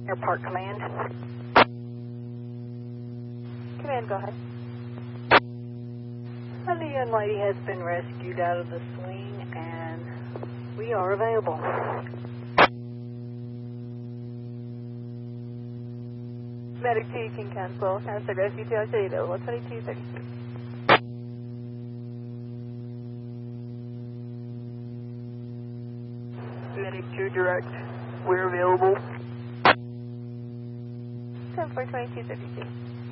Airport Command. Command, go ahead. The young lady has been rescued out of the swing and we are available. Medic 2, you can cancel. Cancel rescue 2, I'll show you available. 2232. Medic 2 direct. We're available. 10-4, 2232.